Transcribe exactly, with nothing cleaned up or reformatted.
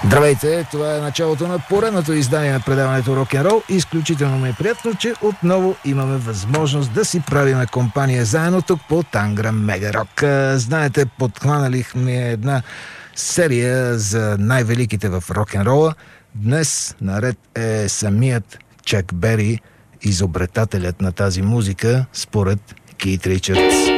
Здравейте, това е началото на поредното издание на предаването Рок-н-рол. Изключително ми е приятно, че отново имаме възможност да си правиме компания заедно тук по Тангра Мега Рок. Знаете, подхваналихме една серия за най-великите в рок-н-рола. Днес наред е самият Чак Бери, изобретателят на тази музика, според Кит Ричардс.